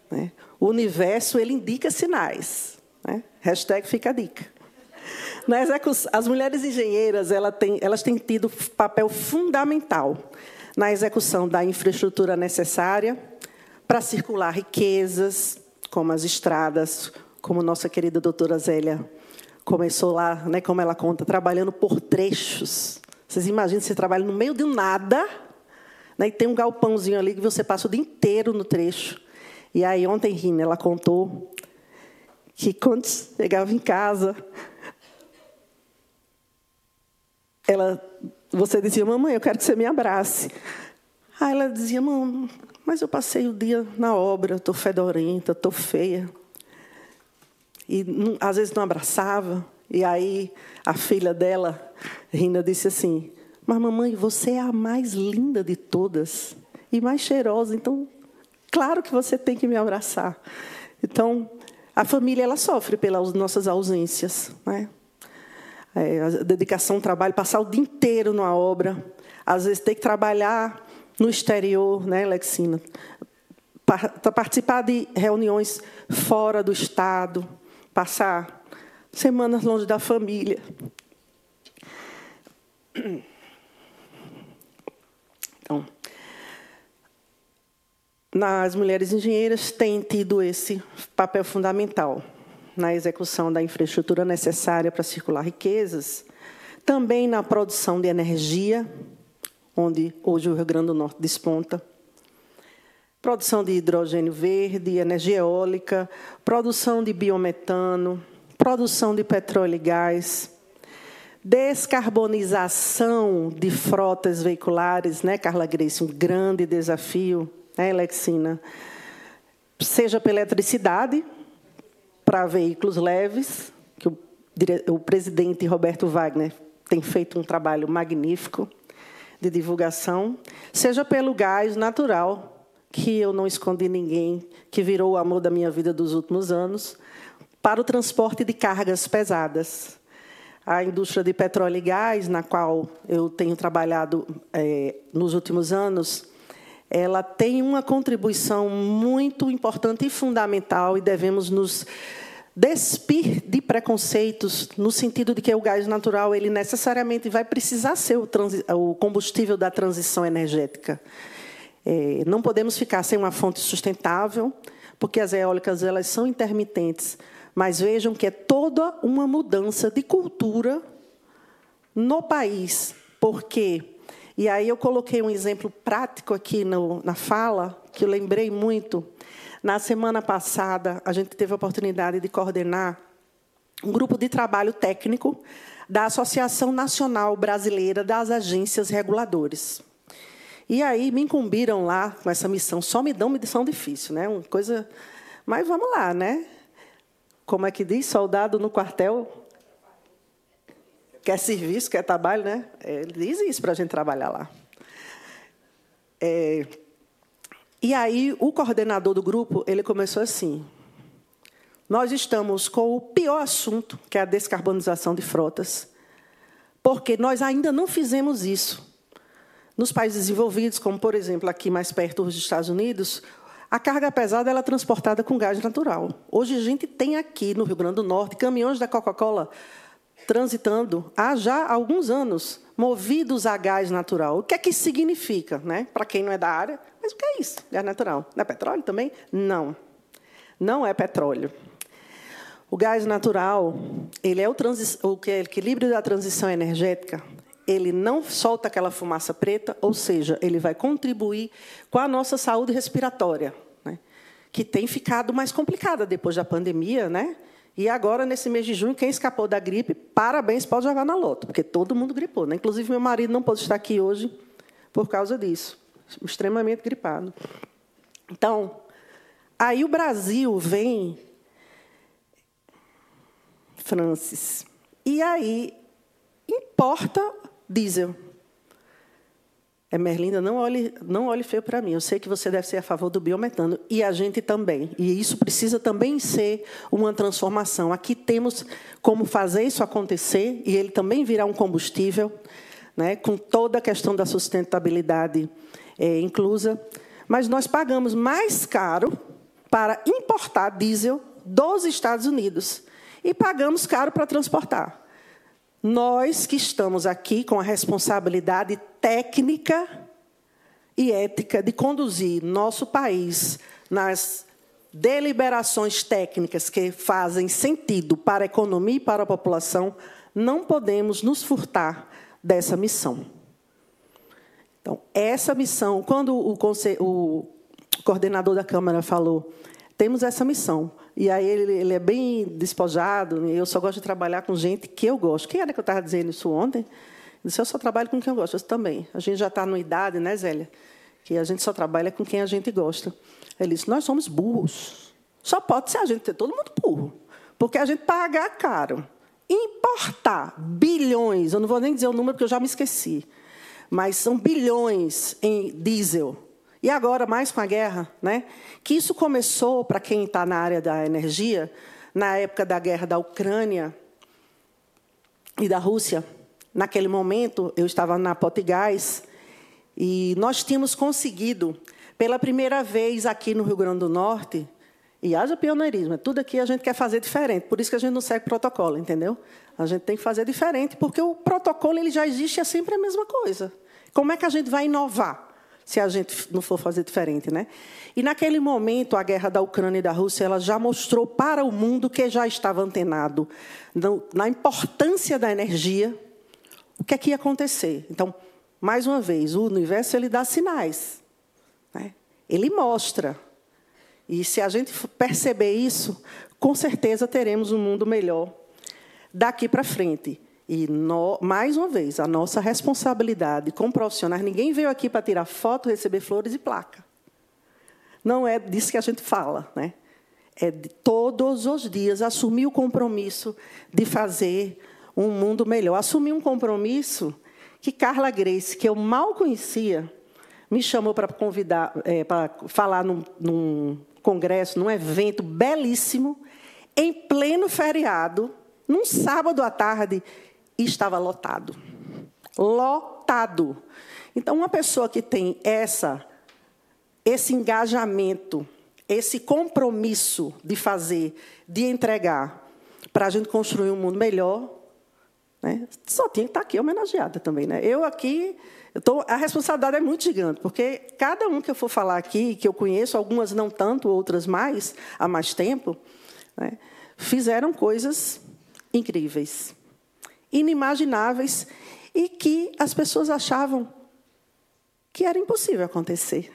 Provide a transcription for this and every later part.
né? O universo, ele indica sinais, né? Hashtag fica a dica. As mulheres engenheiras, elas têm tido papel fundamental na execução da infraestrutura necessária para circular riquezas, como as estradas, como nossa querida doutora Zélia começou lá, né, como ela conta, trabalhando por trechos. Vocês imaginam, você trabalha no meio de um nada, né, e tem um galpãozinho ali que você passa o dia inteiro no trecho. E aí, ontem, Rina, ela contou que, quando chegava em casa, você dizia, mamãe, eu quero que você me abrace. Aí ela dizia, mamãe, mas eu passei o dia na obra, estou fedorenta, estou feia. E, às vezes, não abraçava. E aí, a filha dela, Rina, disse assim, mas, mamãe, você é a mais linda de todas e mais cheirosa, então, claro que você tem que me abraçar. Então, a família ela sofre pelas nossas ausências, né? A dedicação ao trabalho, passar o dia inteiro numa obra, às vezes ter que trabalhar no exterior, né, Lexina? Participar de reuniões fora do Estado, passar semanas longe da família. Então, as mulheres engenheiras têm tido esse papel fundamental na execução da infraestrutura necessária para circular riquezas, também na produção de energia, onde hoje o Rio Grande do Norte desponta, produção de hidrogênio verde, energia eólica, produção de biometano, produção de petróleo e gás, descarbonização de frotas veiculares, né, Carla Grace, um grande desafio, né, Lexina? Seja pela eletricidade, para veículos leves, que o presidente Roberto Wagner tem feito um trabalho magnífico de divulgação, seja pelo gás natural, que eu não escondi ninguém, que virou o amor da minha vida dos últimos anos, para o transporte de cargas pesadas. A indústria de petróleo e gás, na qual eu tenho trabalhado nos últimos anos, ela tem uma contribuição muito importante e fundamental, e devemos nos despir de preconceitos, no sentido de que o gás natural ele necessariamente vai precisar ser o combustível da transição energética. Não podemos ficar sem uma fonte sustentável, porque as eólicas elas são intermitentes, mas vejam que é toda uma mudança de cultura no país. Por quê? E aí eu coloquei um exemplo prático aqui na fala, que eu lembrei muito. Na semana passada, a gente teve a oportunidade de coordenar um grupo de trabalho técnico da Associação Nacional Brasileira das Agências Reguladoras. E aí me incumbiram lá com essa missão. Só me dão missão difícil, né? Uma coisa... Mas vamos lá, né? Como é que diz? Soldado no quartel... Quer serviço, quer trabalho, né? Ele diz isso para a gente trabalhar lá. E aí, o coordenador do grupo ele começou assim. Nós estamos com o pior assunto, que é a descarbonização de frotas, porque nós ainda não fizemos isso. Nos países desenvolvidos, como, por exemplo, aqui mais perto dos Estados Unidos, a carga pesada ela é transportada com gás natural. Hoje, a gente tem aqui, no Rio Grande do Norte, caminhões da Coca-Cola transitando há já alguns anos, movidos a gás natural. O que é que isso significa, né? Para quem não é da área, mas o que é isso? Gás natural. Não é petróleo também? Não. Não é petróleo. O gás natural, ele é o equilíbrio da transição energética. Ele não solta aquela fumaça preta, ou seja, ele vai contribuir com a nossa saúde respiratória, né? Que tem ficado mais complicada depois da pandemia, né? E agora, nesse mês de junho, quem escapou da gripe, parabéns, pode jogar na loto, porque todo mundo gripou, né? Inclusive, meu marido não pôde estar aqui hoje por causa disso, extremamente gripado. Então, aí o Brasil vem, Francis, e aí importa diesel. Merlinda, não olhe feio para mim. Eu sei que você deve ser a favor do biometano, e a gente também. E isso precisa também ser uma transformação. Aqui temos como fazer isso acontecer, e ele também virar um combustível, né, com toda a questão da sustentabilidade inclusa. Mas nós pagamos mais caro para importar diesel dos Estados Unidos. E pagamos caro para transportar. Nós que estamos aqui com a responsabilidade técnica e ética de conduzir nosso país nas deliberações técnicas que fazem sentido para a economia e para a população, não podemos nos furtar dessa missão. Então, essa missão, quando o coordenador da Câmara falou, temos essa missão, e aí ele é bem despojado, eu só gosto de trabalhar com gente que eu gosto. Quem era que eu estava dizendo isso ontem? Ele disse, eu só trabalho com quem eu gosto. Eu disse, também. A gente já está numa idade, né, Zélia? Que a gente só trabalha com quem a gente gosta. Ele disse, nós somos burros. Só pode ser a gente ter todo mundo burro. Porque a gente paga caro. Importar bilhões, eu não vou nem dizer o número, porque eu já me esqueci, mas são bilhões em diesel. E agora, mais com a guerra, né? Que isso começou, para quem está na área da energia, na época da guerra da Ucrânia e da Rússia. Naquele momento, eu estava na Potigás, e nós tínhamos conseguido, pela primeira vez aqui no Rio Grande do Norte, e haja pioneirismo, tudo aqui a gente quer fazer diferente, por isso que a gente não segue protocolo, entendeu? A gente tem que fazer diferente, porque o protocolo ele já existe, é sempre a mesma coisa. Como é que a gente vai inovar se a gente não for fazer diferente, né? E, naquele momento, a guerra da Ucrânia e da Rússia ela já mostrou para o mundo que já estava antenado na importância da energia, o que é que ia acontecer. Então, mais uma vez, o universo ele dá sinais, né? Ele mostra. E, se a gente perceber isso, com certeza teremos um mundo melhor daqui para frente. E, mais uma vez, a nossa responsabilidade como profissionais, ninguém veio aqui para tirar foto, receber flores e placa. Não é disso que a gente fala, né? É de todos os dias assumir o compromisso de fazer um mundo melhor. Assumir um compromisso que Carla Grace, que eu mal conhecia, me chamou para convidar, para falar num congresso, num evento belíssimo, em pleno feriado, num sábado à tarde, e estava lotado. Lotado. Então, uma pessoa que tem esse engajamento, esse compromisso de fazer, de entregar, para a gente construir um mundo melhor, né, só tinha que estar aqui homenageada também, né? Eu aqui, a responsabilidade é muito gigante, porque cada um que eu for falar aqui, que eu conheço, algumas não tanto, outras mais, há mais tempo, né, fizeram coisas incríveis, inimagináveis, e que as pessoas achavam que era impossível acontecer.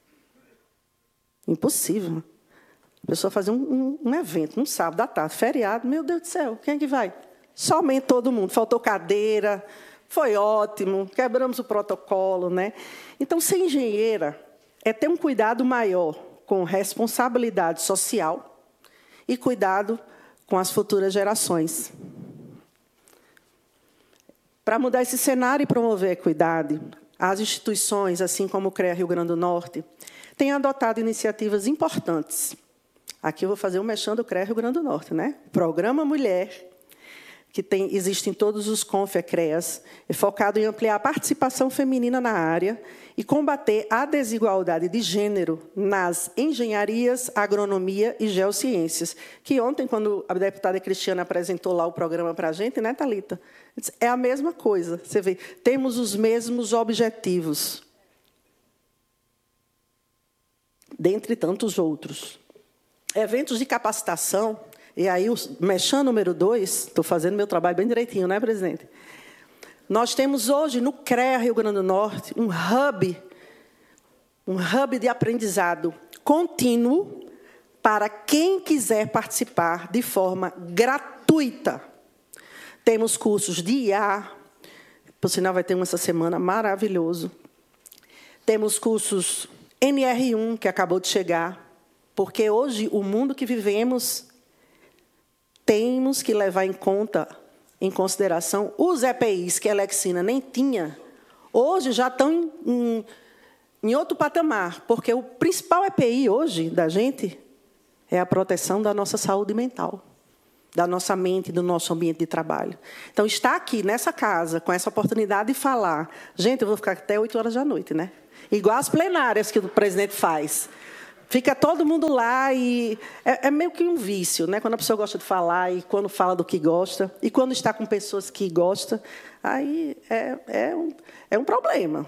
Impossível. A pessoa fazer um evento, num sábado à tarde, feriado, meu Deus do céu, quem é que vai? Somente todo mundo. Faltou cadeira, foi ótimo, quebramos o protocolo, né? Então, ser engenheira é ter um cuidado maior com responsabilidade social e cuidado com as futuras gerações. Para mudar esse cenário e promover a equidade, as instituições, assim como o CREA Rio Grande do Norte, têm adotado iniciativas importantes. Aqui eu vou fazer um mexão do CREA Rio Grande do Norte, né? Programa Mulher, que existe em todos os CREAs, é focado em ampliar a participação feminina na área e combater a desigualdade de gênero nas engenharias, agronomia e geociências. Que ontem, quando a deputada Cristiana apresentou lá o programa para a gente, né, Thalita? É a mesma coisa. Você vê, temos os mesmos objetivos, dentre tantos outros. Eventos de capacitação. E aí, o mexão número 2, estou fazendo meu trabalho bem direitinho, né, presidente? Nós temos hoje, no CREA Rio Grande do Norte, um hub de aprendizado contínuo para quem quiser participar de forma gratuita. Temos cursos de IA, por sinal, vai ter um essa semana maravilhoso. Temos cursos NR1, que acabou de chegar, porque hoje, o mundo que vivemos, temos que levar em consideração os EPIs que a Alexina nem tinha, hoje já estão em outro patamar, porque o principal EPI hoje da gente é a proteção da nossa saúde mental, da nossa mente, do nosso ambiente de trabalho. Então, estar aqui nessa casa, com essa oportunidade de falar, gente, eu vou ficar até 8 horas da noite, né? Igual as plenárias que o presidente faz. Fica todo mundo lá e é meio que um vício, né? Quando a pessoa gosta de falar e quando fala do que gosta e quando está com pessoas que gostam, aí é um problema.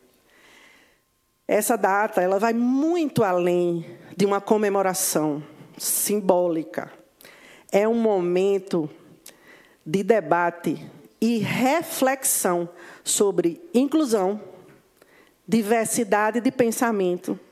Essa data ela vai muito além de uma comemoração simbólica. É um momento de debate e reflexão sobre inclusão, diversidade de pensamento